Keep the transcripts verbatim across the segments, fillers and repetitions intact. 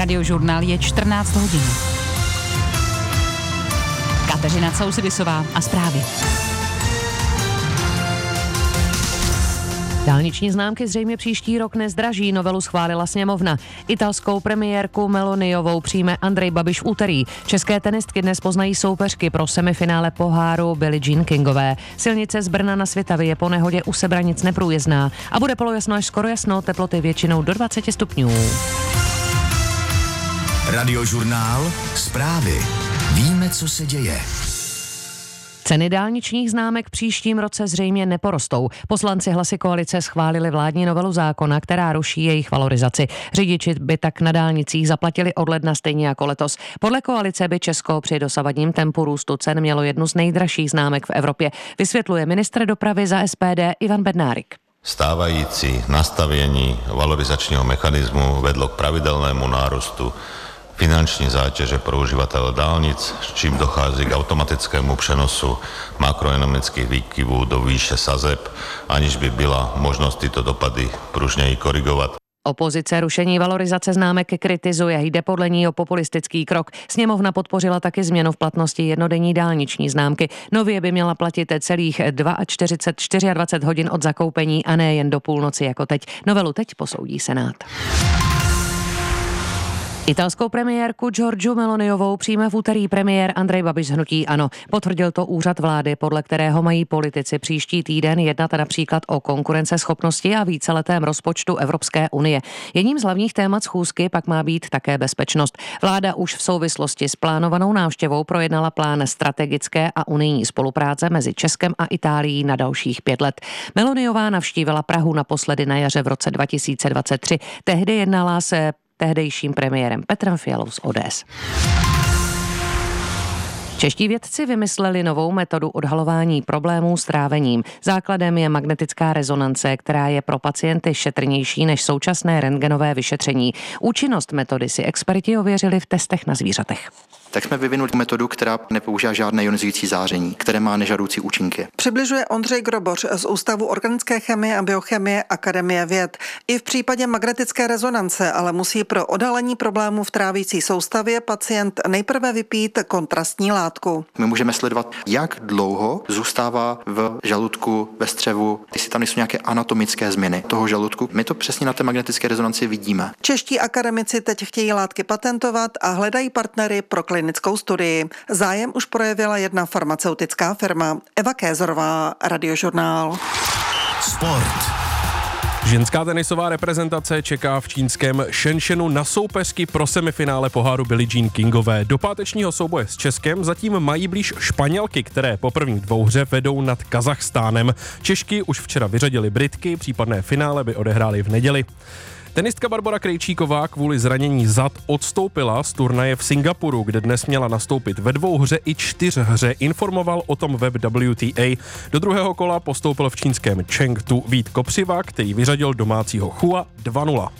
Radiožurnál je čtrnáct hodin. Kateřina Cousidisová a zprávy. Dálniční známky zřejmě příští rok nezdraží, novelu schválila sněmovna. Italskou premiérku Meloniovou přijme Andrej Babiš v úterý. České tenistky dnes poznají soupeřky pro semifinále poháru Billie Jean Kingové. Silnice z Brna na Svitavy je po nehodě u Sebranic neprůjezdná a bude polojasno až skoro jasno, teploty většinou do dvacet stupňů. Radiožurnál, zprávy. Víme, co se děje. Ceny dálničních známek příštím roce zřejmě neporostou. Poslanci Hlasy koalice schválili vládní novelu zákona, která ruší jejich valorizaci. Řidiči by tak na dálnicích zaplatili od ledna stejně jako letos. Podle koalice by Česko při dosavadním tempu růstu cen mělo jednu z nejdražších známek v Evropě. Vysvětluje ministr dopravy za S P D Ivan Bednárik. Stávající nastavení valorizačního mechanismu vedlo k pravidelnému nárostu finanční zátěže pro uživatele dálnic, s čím dochází k automatickému přenosu makroekonomických výkyvů do výše sazeb, aniž by byla možnost tyto dopady pružněji korigovat. Opozice rušení valorizace známek kritizuje, jde podle ní o populistický krok. Sněmovna podpořila taky změnu v platnosti jednodenní dálniční známky. Nově by měla platit celých čtyřicet dva, dvacet čtyři hodin od zakoupení a ne jen do půlnoci jako teď. Novelu teď posoudí Senát. Italskou premiérku Giorgiu Meloniovou přijme v úterý premiér Andrej Babiš z hnutí ANO. Potvrdil to úřad vlády, podle kterého mají politici příští týden jednat například o konkurenceschopnosti a víceletém rozpočtu Evropské unie. Jedním z hlavních témat schůzky pak má být také bezpečnost. Vláda už v souvislosti s plánovanou návštěvou projednala plán strategické a unijní spolupráce mezi Českem a Itálií na dalších pět let. Meloniová navštívila Prahu naposledy na jaře v roce dva tisíce dvacet tři. Tehdy jednala se tehdejším premiérem Petrem Fialou z O D S. Čeští vědci vymysleli novou metodu odhalování problémů s trávením. Základem je magnetická rezonance, která je pro pacienty šetrnější než současné rentgenové vyšetření. Účinnost metody si experti ověřili v testech na zvířatech. Tak jsme vyvinuli metodu, která nepoužívá žádné ionizující záření, které má nežádoucí účinky. Přibližuje Ondřej Groboř z Ústavu organické chemie a biochemie Akademie věd. I v případě magnetické rezonance ale musí pro odhalení problémů v trávící soustavě pacient nejprve vypít kontrastní látku. My můžeme sledovat, jak dlouho zůstává v žaludku, ve střevu, jestli tam nejsou nějaké anatomické změny toho žaludku. My to přesně na té magnetické rezonanci vidíme. Čeští akademici teď chtějí látky patentovat a hledají partnery pro klinickou studii. Zájem už projevila jedna farmaceutická firma. Eva Kézorová, Radiožurnál. Sport. Ženská tenisová reprezentace čeká v čínském Shenzhenu na soupeřky pro semifinále poháru Billie Jean Kingové. Do pátečního souboje s Českem zatím mají blíž Španělky, které po první dvouhře vedou nad Kazachstánem. Češky už včera vyřadili Britky, případné finále by odehrály v neděli. Tenistka Barbora Krejčíková kvůli zranění zad odstoupila z turnaje v Singapuru, kde dnes měla nastoupit ve dvouhře i čtyřhře, informoval o tom web W T A. Do druhého kola postoupil v čínském Chengdu Vít Kopřiva, který vyřadil domácího Chua dva nula.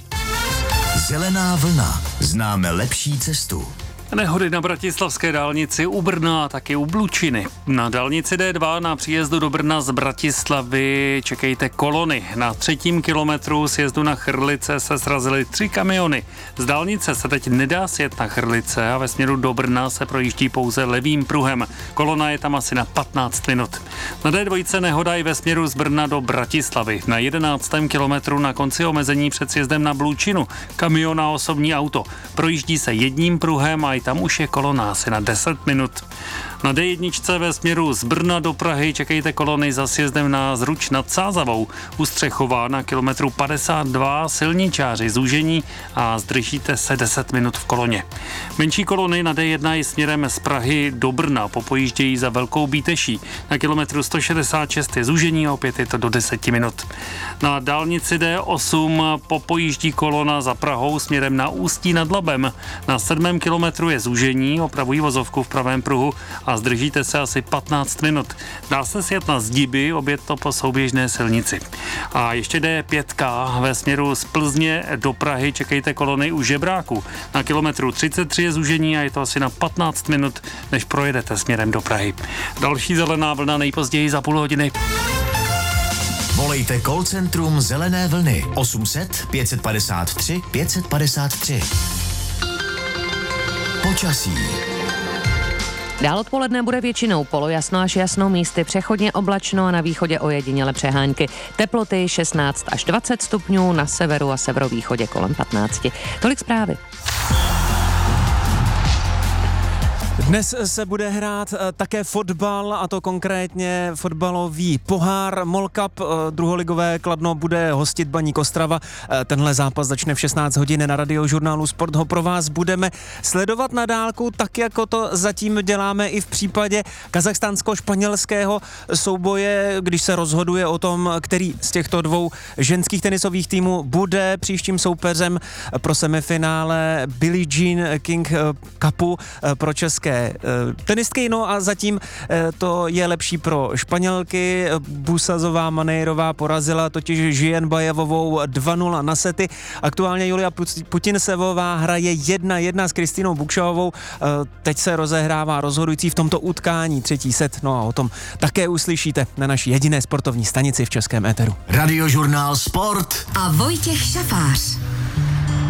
Zelená vlna. Známe lepší cestu. Nehody na bratislavské dálnici u Brna a taky u Blučiny. Na dálnici D dva na příjezdu do Brna z Bratislavy čekejte kolony. Na třetím kilometru sjezdu na Chrlice se srazily tři kamiony. Z dálnice se teď nedá sjet na Chrlice a ve směru do Brna se projíždí pouze levým pruhem. Kolona je tam asi na patnáct minut. Na D dva nehoda i ve směru z Brna do Bratislavy. Na jedenáctém kilometru na konci omezení před sjezdem na Blučinu. Kamion a osobní auto. Projíždí se jedním pruhem a tam už je kolona asi na deset minut. Na D jedna ve směru z Brna do Prahy čekejte kolony za sjezdem na Zruč nad Sázavou. U Střechova na kilometru padesát dva silničáři zúžení a zdržíte se deset minut v koloně. Menší kolony na D jedna i směrem z Prahy do Brna popojíždějí za Velkou Bíteší. Na kilometru sto šedesát šest je zúžení a opět je to do deseti minut. Na dálnici D osm popojíždí kolona za Prahou směrem na Ústí nad Labem. Na sedmém kilometru je zúžení, opravují vozovku v pravém pruhu a zdržíte se asi patnáct minut. Dá se sjet na Zdiby, obět to po souběžné silnici. A ještě D pět ve směru z Plzně do Prahy čekejte kolony u Žebráku. Na kilometru třicet tři je zúžení a je to asi na patnáct minut, než projedete směrem do Prahy. Další zelená vlna nejpozději za půl hodiny. Volejte call centrum Zelené vlny osm set pět set padesát tři pět set padesát tři. Počasí. Dál odpoledne bude většinou polojasno až jasno, místy přechodně oblačno a na východě ojediněle přehánky. Teploty šestnáct až dvacet stupňů, na severu a severovýchodě kolem patnáct. Tolik zprávy. Dnes se bude hrát také fotbal, a to konkrétně fotbalový pohár MOL Cup. Druholigové Kladno bude hostit Baník Ostrava. Tenhle zápas začne v šestnáct hodin. Na Radiožurnálu Sport ho pro vás budeme sledovat na dálku, tak jako to zatím děláme i v případě kazachstánsko-španělského souboje, když se rozhoduje o tom, který z těchto dvou ženských tenisových týmů bude příštím soupeřem pro semifinále Billie Jean King Cupu pro české tenistky. No a zatím to je lepší pro Španělky. Busazová Manejrová porazila totiž Žijenbajevovou dva nula na sety. Aktuálně Julia Putinsevová hraje jedna jedna s Kristýnou Bukšovou. Teď se rozehrává rozhodující v tomto utkání třetí set. No a o tom také uslyšíte na naší jediné sportovní stanici v českém éteru. Radiožurnál Sport a Vojtěch Šafář.